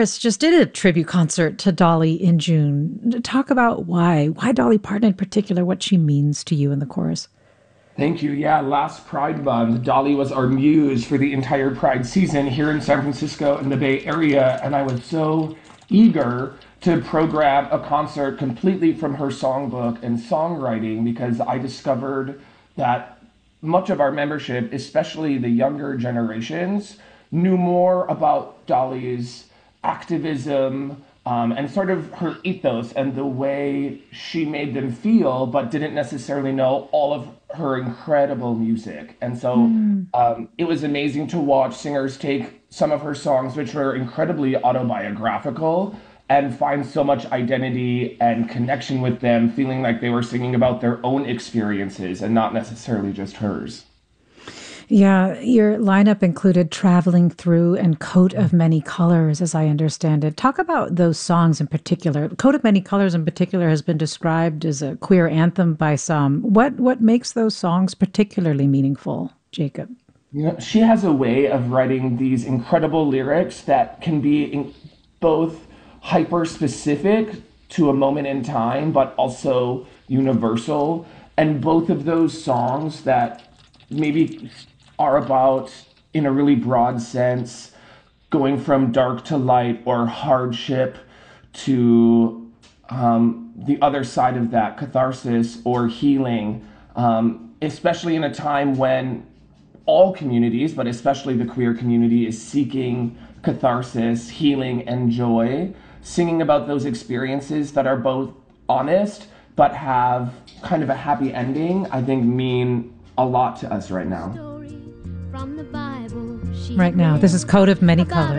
chorus just did a tribute concert to Dolly in June. Talk about why Dolly Parton in particular, what she means to you in the chorus. Thank you. Yeah, last Pride Month, Dolly was our muse for the entire Pride season here in San Francisco in the Bay Area, and I was so eager to program a concert completely from her songbook and songwriting because I discovered that much of our membership, especially the younger generations, knew more about Dolly's activism and sort of her ethos and the way she made them feel, but didn't necessarily know all of her incredible music. And so it was amazing to watch singers take some of her songs, which were incredibly autobiographical, and find so much identity and connection with them, feeling like they were singing about their own experiences and not necessarily just hers. Yeah, your lineup included Traveling Through and Coat of Many Colors, as I understand it. Talk about those songs in particular. Coat of Many Colors in particular has been described as a queer anthem by some. What makes those songs particularly meaningful, Jacob? You know, she has a way of writing these incredible lyrics that can be both hyper specific to a moment in time, but also universal. And both of those songs that maybe are about, in a really broad sense, going from dark to light or hardship to the other side of that, catharsis or healing, especially in a time when all communities, but especially the queer community, is seeking catharsis, healing, and joy, singing about those experiences that are both honest but have kind of a happy ending, I think mean a lot to us right now. Right now, this is Coat of Many Colors.